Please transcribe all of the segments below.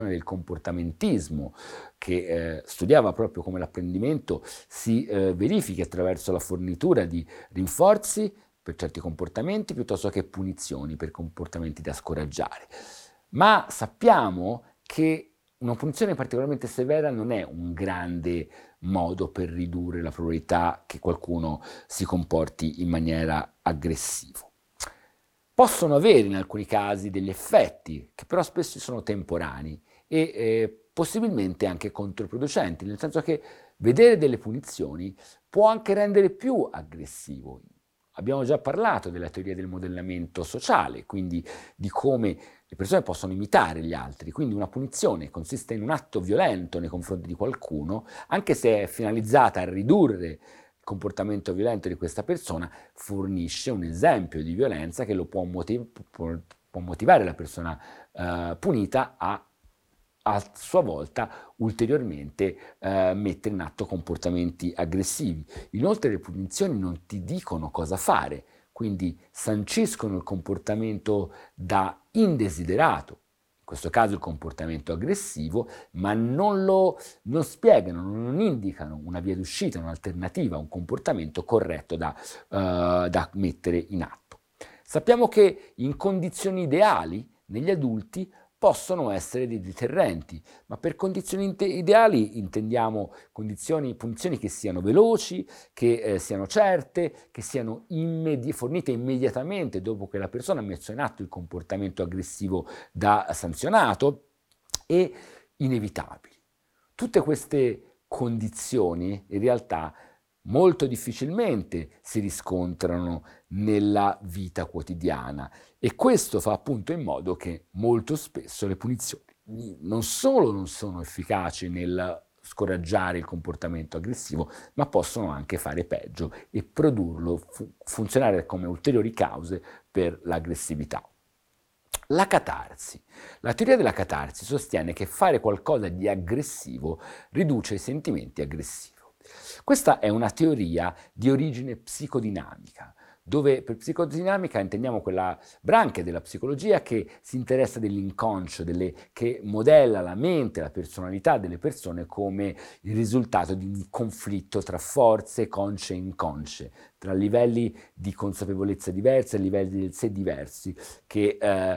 del comportamentismo, che studiava proprio come l'apprendimento si verifichi attraverso la fornitura di rinforzi per certi comportamenti piuttosto che punizioni per comportamenti da scoraggiare. Ma sappiamo che una punizione particolarmente severa non è un grande modo per ridurre la probabilità che qualcuno si comporti in maniera aggressiva. Possono avere in alcuni casi degli effetti che però spesso sono temporanei e possibilmente anche controproducenti, nel senso che vedere delle punizioni può anche rendere più aggressivo. Abbiamo già parlato della teoria del modellamento sociale, quindi di come le persone possono imitare gli altri, quindi una punizione consiste in un atto violento nei confronti di qualcuno, anche se è finalizzata a ridurre il comportamento violento di questa persona, fornisce un esempio di violenza che lo può motivare la persona punita a sua volta ulteriormente mettere in atto comportamenti aggressivi. Inoltre le punizioni non ti dicono cosa fare, quindi sanciscono il comportamento da indesiderato, in questo caso il comportamento aggressivo, ma non spiegano, non indicano una via d'uscita, un'alternativa, un comportamento corretto da mettere in atto. Sappiamo che in condizioni ideali, negli adulti, possono essere dei deterrenti, ma per condizioni ideali intendiamo punizioni che siano veloci, che siano certe, che siano fornite immediatamente dopo che la persona ha messo in atto il comportamento aggressivo da sanzionato e inevitabili. Tutte queste condizioni in realtà molto difficilmente si riscontrano nella vita quotidiana e questo fa appunto in modo che molto spesso le punizioni non solo non sono efficaci nel scoraggiare il comportamento aggressivo, ma possono anche fare peggio e produrlo, funzionare come ulteriori cause per l'aggressività. La catarsi. La teoria della catarsi sostiene che fare qualcosa di aggressivo riduce i sentimenti aggressivi. Questa è una teoria di origine psicodinamica, dove per psicodinamica intendiamo quella branca della psicologia che si interessa dell'inconscio, che modella la mente, la personalità delle persone come il risultato di un conflitto tra forze consce e inconsce, tra livelli di consapevolezza diversi e livelli del sé diversi, che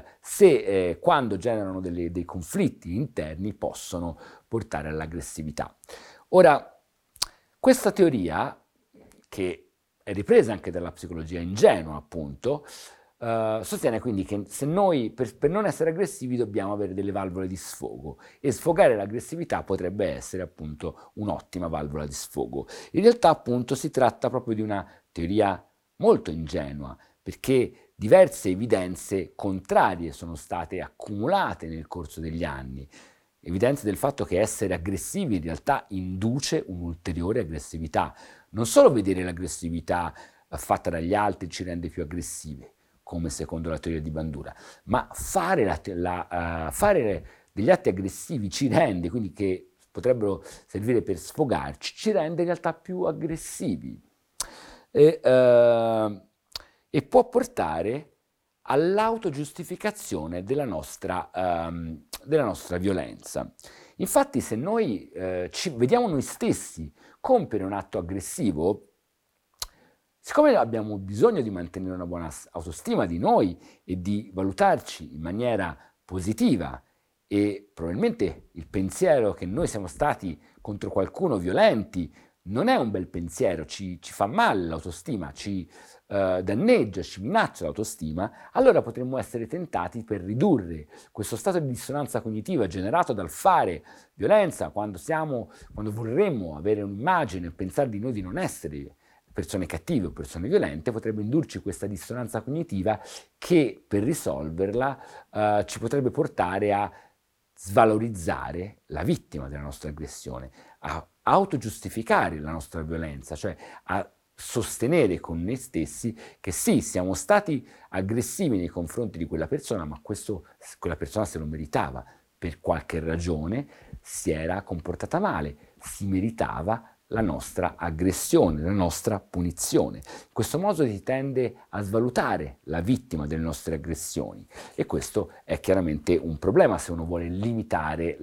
quando generano dei conflitti interni possono portare all'aggressività. Ora, questa teoria, che è ripresa anche dalla psicologia ingenua, appunto, sostiene quindi che se noi, per non essere aggressivi, dobbiamo avere delle valvole di sfogo e sfogare l'aggressività potrebbe essere appunto un'ottima valvola di sfogo. In realtà, appunto, si tratta proprio di una teoria molto ingenua, perché diverse evidenze contrarie sono state accumulate nel corso degli anni. Evidenze del fatto che essere aggressivi in realtà induce un'ulteriore aggressività. Non solo vedere l'aggressività fatta dagli altri ci rende più aggressivi, come secondo la teoria di Bandura, ma fare degli atti aggressivi ci rende, quindi che potrebbero servire per sfogarci, ci rende in realtà più aggressivi e può portare all'autogiustificazione della nostra violenza. Infatti, se noi vediamo noi stessi compiere un atto aggressivo, siccome abbiamo bisogno di mantenere una buona autostima di noi e di valutarci in maniera positiva e probabilmente il pensiero che noi siamo stati contro qualcuno violenti non è un bel pensiero, ci fa male l'autostima, ci danneggia, ci minaccia l'autostima, allora potremmo essere tentati per ridurre questo stato di dissonanza cognitiva generato dal fare violenza quando vorremmo avere un'immagine e pensare di noi di non essere persone cattive o persone violente, potrebbe indurci questa dissonanza cognitiva che per risolverla ci potrebbe portare a svalorizzare la vittima della nostra aggressione, a autogiustificare la nostra violenza, cioè a sostenere con noi stessi che sì, siamo stati aggressivi nei confronti di quella persona, ma quella persona se lo meritava, per qualche ragione si era comportata male, si meritava la nostra aggressione, la nostra punizione. In questo modo si tende a svalutare la vittima delle nostre aggressioni e questo è chiaramente un problema se uno vuole limitare